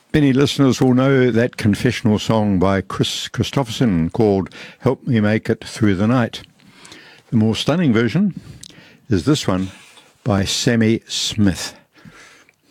Many listeners will know that confessional song by Chris Christopherson called Help Me Make It Through the Night. The more stunning version is this one by Sammy Smith.